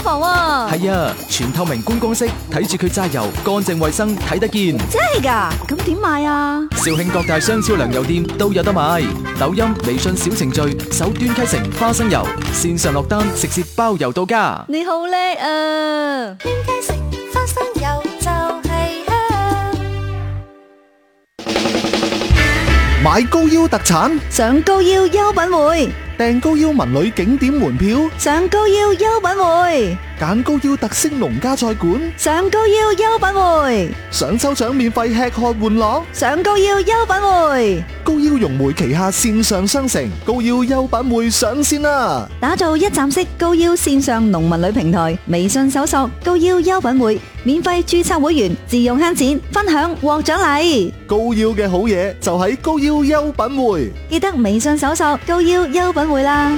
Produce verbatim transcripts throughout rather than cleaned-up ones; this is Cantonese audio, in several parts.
房喎。 係啊，全透明觀光式，睇住佢榨油，乾淨衛生，睇得見。 真係㗎？咁點買啊？ 肇慶各大雙超糧油店都有得買，抖音、微信小程序搜端溪城花生油，線上落單，直接包郵到家。 你好叻啊！ 端溪城花生油就係香。 買高腰特產， 上高腰優品會， 訂高腰文旅景點門票， 上高腰優品會， 揀高腰特色農家菜館， 上高腰優品會， 想抽獎免費吃喝玩樂， 上高腰優品會。 高腰融匯旗下線上商城，高腰優品會上線啦！ 打造一站式高腰線上農民旅平台，微信搜索高腰優品會，免費註冊會員，自用慳錢，分享獲獎勵。 高腰嘅好嘢就喺高腰優品會， 記得微信搜索高腰優品會啦。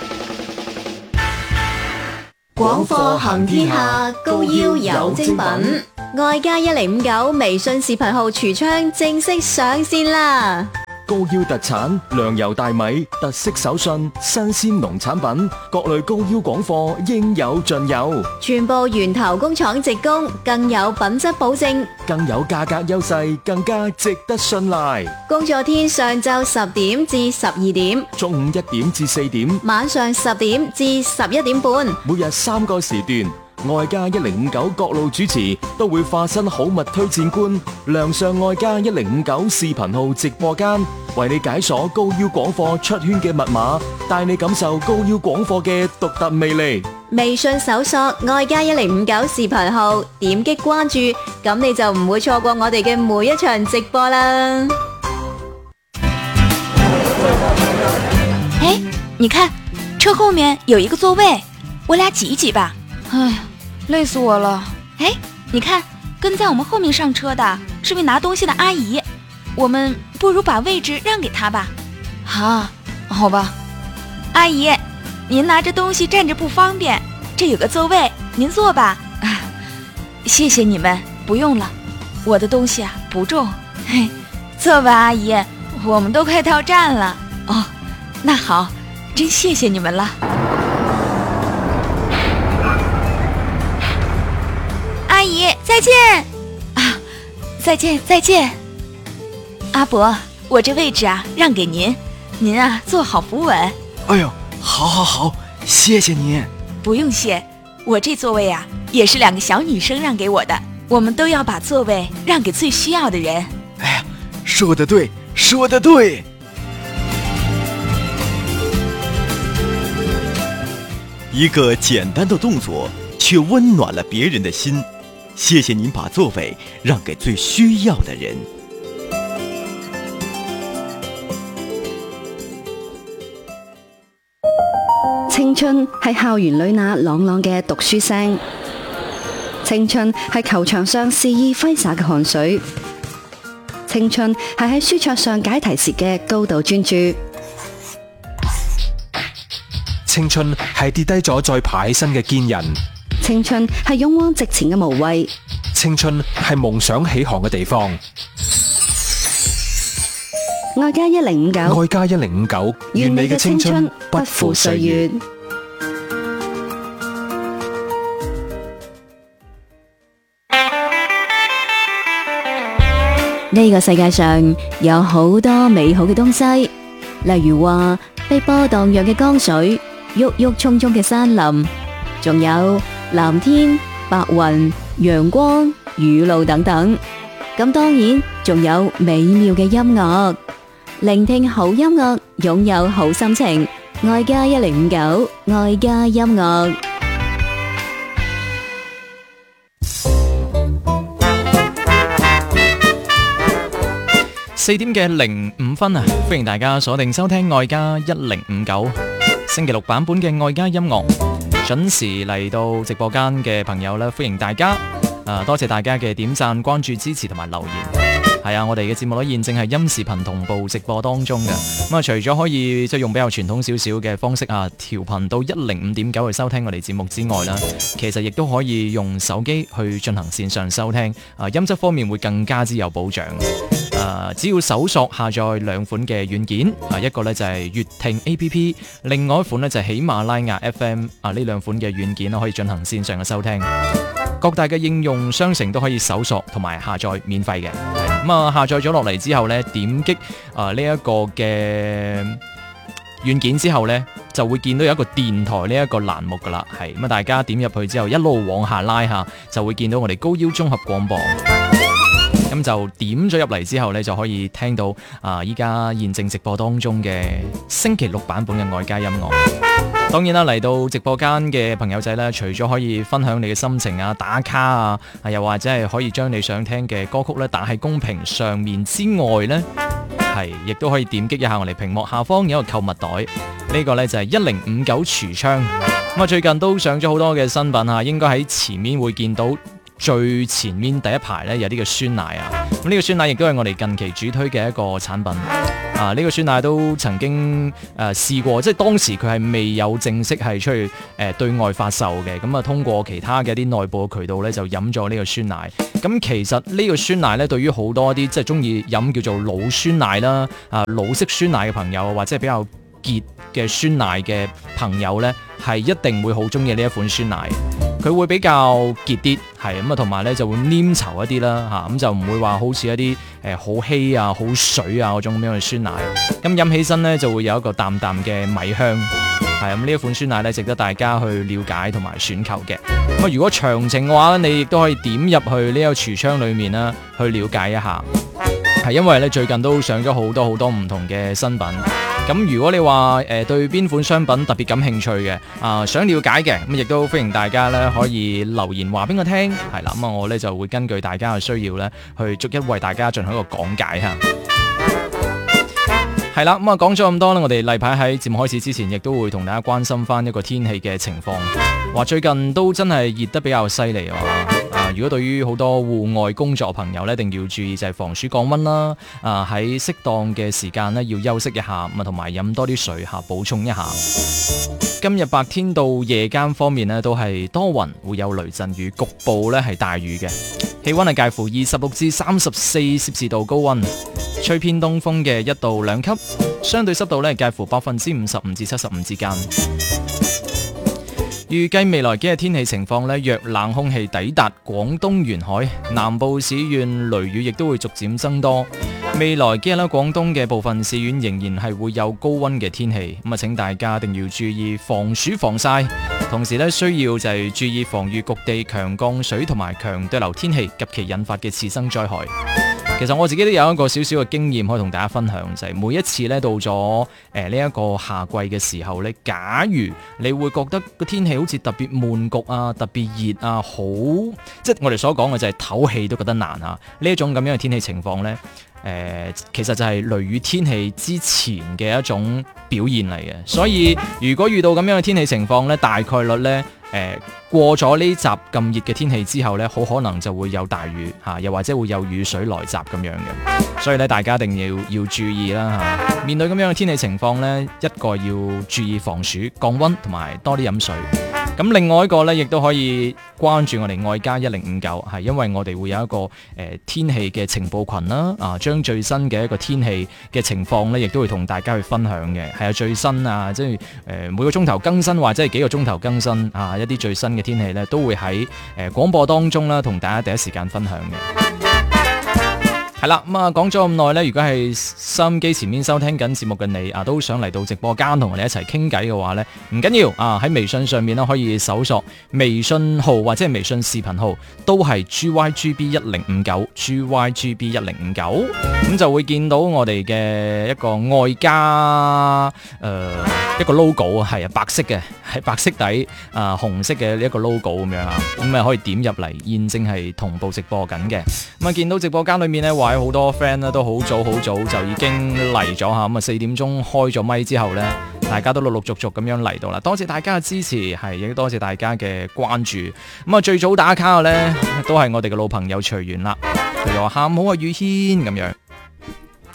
廣貨行天下，高腰有精品。愛家一零五九微信視頻號櫥窗正式上線啦！ 高腰特產糧油大米、特色手信、新鮮農產品，各類高腰廣貨應有盡有， 全部源頭工廠直供，更有品質保證， 更有價格優勢，更加值得信賴。 工作天上晝十點至十二點， 中午一點至四點， 晚上十點至十一點半， 每日三個時段。愛家一零五九各路主持都會化身好物推薦官，亮相愛家一零五九視頻號直播間，為你解鎖高腰廣貨出圈嘅密碼，帶你感受高腰廣貨嘅獨特魅力。 微信搜索愛家一零五九視頻號，點擊關注，咁你就唔會錯過我哋嘅每一場直播啦。 哎，你看，車後面有一個座位，我倆擠一擠吧。 唉，累死我了。 哎，你看，跟在我們後面上車的是位拿東西的阿姨，我們不如把位置讓給她吧。 啊，好吧。 阿姨，您拿着東西站着不方便，這有個座位，您坐吧。 啊，謝謝你們，不用了，我的東西啊不重。 嘿，坐吧，阿姨，我們都快到站了。 哦，那好，真謝謝你們了。 阿姨，再見！ 啊，再見，再見。 阿伯，我這位置啊，讓給您，您啊坐好扶穩。 哎呦，好好好，謝謝您。 不用謝，我這座位啊，也是兩個小女生讓給我的。我們都要把座位讓給最需要的人。 哎呀，說得對，說得對。 一個簡單的動作，卻溫暖了別人的心。謝謝您把座位讓給最需要的人。 青春係校園裏那朗朗嘅讀書聲，青春係球場上肆意揮灑嘅汗水，青春係喺書桌上解題時嘅高度專注， 青春係跌低咗再爬起身嘅堅韌， 青春係勇往直前嘅無畏， 青春係夢想起航嘅地方。 愛家一零五九， 愛家一零五九，願你嘅青春不負歲月。 呢個世界上有好多美好嘅東西，例如話碧波蕩漾嘅江水、鬱鬱蔥蔥嘅山林，仲有藍天、白雲、陽光、雨露等等。咁當然仲有美妙嘅音樂，聆聽好音樂，擁有好心情。愛家一零五九，愛家音樂。 四點嘅零五分啊！歡迎大家鎖定收聽愛家一零五九星期六版本嘅愛家音樂，準時嚟到直播間嘅朋友咧，歡迎大家啊！多謝大家嘅點讚、關注、支持同埋留言。係啊，我哋嘅節目咧現正係音視頻同步直播當中嘅。咁啊，除咗可以即係用比較傳統少少嘅方式啊，調頻到一零五點九去收聽我哋節目之外啦，其實亦都可以用手機去進行線上收聽啊，音質方面會更加之有保障。 呃，只要搜索下載兩款嘅軟件，啊，一個呢就係粵聽 A P P， 另外一款呢就係喜馬拉雅 F M， 啊，呢兩款嘅軟件可以進行線上嘅收聽。各大嘅應用商城都可以搜索同埋下載免費嘅。咁啊，下載咗落嚟之後呢，點擊啊呢一個嘅軟件之後呢，就會見到有一個電台呢一個欄目噶啦。係咁啊，大家點入去之後，一路往下拉下，就會見到我哋高腰綜合廣播。咁就點咗入嚟之後呢，就可以聽到啊依家現正直播當中嘅星期六版本嘅愛家音樂。當然啦，嚟到直播間嘅朋友仔呢，除咗可以分享你嘅心情啊、打卡啊，又或者係可以將你想聽嘅歌曲呢打喺公屏上面之外呢，係亦都可以點擊一下我哋屏幕下方有一個購物袋，呢、這個呢就係一零五九櫥窗。咁啊，最近都上咗好多嘅新品啊，應該喺前面會見到。最前面第一排呢，有啲嘅酸奶啊，咁呢個酸奶亦都係我哋近期主推嘅一個產品啊。呢、這個酸奶都曾經誒、呃、試過，即係當時佢係未有正式係出去誒、呃、對外發售嘅，咁啊通過其他嘅一啲內部嘅渠道呢，就飲咗呢個酸奶。咁其實呢個酸奶呢，對於好多啲即係中意飲叫做老酸奶啦啊老式酸奶嘅朋友，或者係比較傑嘅酸奶嘅朋友呢，係一定會好中意呢一款酸奶。佢會比較結啲，係咁啊，同埋咧就會黏稠一啲啦，嚇咁就唔會話好似一啲誒好稀啊、好水啊嗰種咁樣嘅酸奶。咁飲起身咧就會有一個淡淡嘅米香，係咁呢一款酸奶咧值得大家去了解同埋選購嘅。咁啊，如果詳情嘅話咧，你亦都可以點入去呢個櫥窗裡面啦，去了解一下。係因為咧最近都上咗好多好多唔同嘅新品。咁如果你話誒、呃、對邊款商品特別感興趣嘅啊、呃，想了解嘅咁，亦都歡迎大家咧可以留言話俾我聽，係啦，咁啊我咧就會根據大家嘅需要咧去逐一為大家進行一個講解嚇。係啦，咁啊講咗咁多啦，我哋例牌喺節目開始之前，亦都會同大家關心翻一個天氣嘅情況。話最近都真係熱得比較犀利啊！啊，如果對於好多戶外工作朋友呢，一定要注意就係防暑降溫啦。啊，喺適當嘅時間呢，要休息一下，咁啊同埋飲多啲水嚇，補充一下。今日白天到夜間方面呢，都係多雲，會有雷陣雨，局部呢係大雨嘅。氣溫係介乎二十六至三十四攝氏度高溫，吹偏東風嘅一到兩級，相對濕度呢介乎百分之五十五至七十五之間。預計未來幾日天氣情況呢，若冷空氣抵達廣東沿海，南部市縣雷雨亦都會逐漸增多。未來幾日呢，廣東嘅部分市縣仍然係會有高溫嘅天氣，咁啊，請大家一定要注意防暑防曬，同時呢，需要就係注意防禦局地強降水同埋強對流天氣及其引發嘅次生災害。其實我自己都有一個少少嘅經驗可以同大家分享，就係、是、每一次咧到咗誒呢一個夏季嘅時候咧，假如你會覺得個天氣好似特別悶焗啊、特別熱啊，好即係我哋所講嘅就係唞氣都覺得難啊，呢一種咁樣嘅天氣情況咧，誒、呃、其實就係雷雨天氣之前嘅一種表現嚟嘅。所以如果遇到咁樣嘅天氣情況咧，大概率咧。誒、呃，過咗呢集咁熱嘅天氣之後呢，好可能就會有大雨吓、啊，又或者會有雨水來襲咁樣嘅，所以咧大家一定要要注意啦吓、啊。面對咁樣嘅天氣情況呢，一個要注意防暑、降溫同埋多啲飲水。咁另外一個呢，亦都可以關注我哋愛家一零五九，係因為我哋會有一個誒、呃、天氣嘅情報群啦，啊，將最新嘅一個天氣嘅情況呢，亦都會同大家去分享嘅，係啊最新啊，即係誒、呃、每個鐘頭更新或者係幾個鐘頭更新啊，一啲最新嘅天氣呢，都會喺誒廣播當中啦，同大家第一時間分享嘅。係啦，咁啊講咗咁耐呢，如果係收音機前面收聽緊節目嘅你啊，都想嚟到直播間同我哋一齊傾偈嘅話呢，唔緊要啊，喺微信上面呢，可以搜索微信號或者係微信視頻號，都係 G Y G B 一零五九 G Y G B 一零五九，咁就會見到我哋嘅一個愛家誒、呃、一個 logo 啊，係啊白色嘅，係白色底啊紅色嘅一個 logo 咁樣啊，咁啊可以點入嚟，現正係同步直播緊嘅。咁啊見到直播間裏面呢，話好多 friend 咧都好早好早就已經嚟咗吓，咁啊四點鐘開咗咪之後呢，大家都陸陸續續咁樣嚟到啦，多謝大家嘅支持，係亦都多謝大家嘅關注。咁啊最早打卡嘅呢，都係我哋嘅老朋友隨緣啦，佢就話喊好啊宇軒咁樣。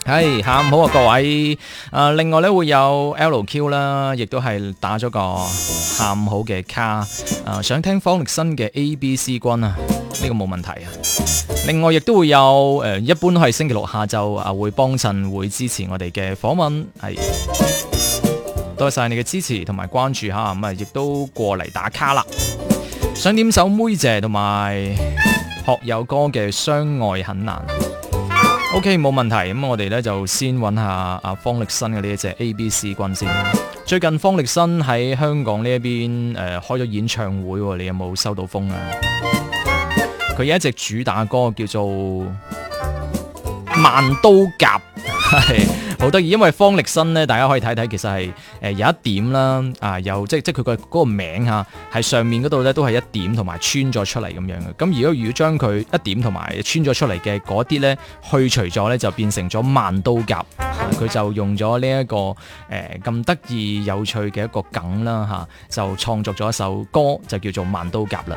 係下午好啊各位，啊另外咧會有 L Q 啦，亦都係打咗個下午好嘅卡，啊想聽方力申嘅 A B C 君啊，呢、這個冇問題啊。另外亦都會有誒、呃，一般都係星期六下晝啊會幫襯，會支持我哋嘅訪問，係多謝晒你嘅支持同埋關注吓，咁啊亦都過嚟打卡啦。想點首妹姐同埋學友歌嘅相愛很難。OK 冇問題，咁我哋咧就先揾下阿方力申嘅呢一隻 A B C 君先。最近方力申喺香港呢一邊誒、呃、開咗演唱會，你有冇收到風啊？佢有一隻主打歌叫做《萬刀甲》，係好得意，因為方力申咧，大家可以睇睇，其實係誒、呃、有一點啦，啊有即即佢個嗰個名嚇係上面嗰度咧都係一點同埋穿咗出嚟咁樣嘅。咁如果如果將佢一點同埋穿咗出嚟嘅嗰啲咧去除咗咧，就變成咗萬刀甲。佢、啊、就用咗呢一個誒咁得意有趣嘅一個梗啦嚇、啊，就創作咗一首歌就叫做《萬刀甲》啦。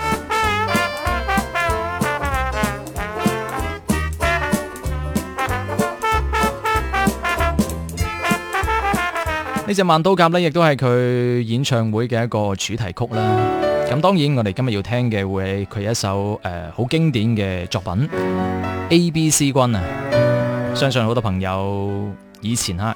呢隻萬刀甲呢，亦都係佢演唱會嘅一個主題曲啦。咁當然，我哋今日要聽嘅會係佢一首誒好、呃、經典嘅作品《A B C 君》啊。相信好多朋友以前吓